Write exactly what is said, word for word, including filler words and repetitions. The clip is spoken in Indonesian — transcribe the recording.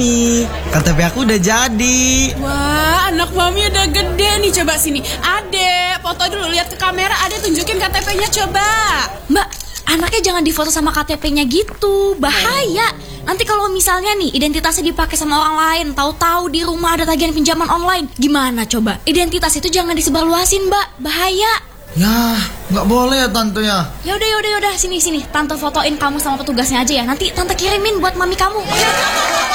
Mami, K T P aku udah jadi. Wah, anak Mami udah gede nih. Coba sini, Ade, foto dulu, lihat ke kamera. Ade tunjukin K T P-nya coba. Mbak, anaknya jangan difoto sama K T P-nya gitu, bahaya. Nanti kalau misalnya nih identitasnya dipakai sama orang lain, tahu-tahu di rumah ada tagihan pinjaman online, gimana coba? Identitas itu jangan disebarluasin, Mbak, bahaya. Ya, nggak boleh ya tante ya. Yaudah, yaudah, yaudah, sini, sini. Tante fotoin kamu sama petugasnya aja ya. Nanti tante kirimin buat mami kamu.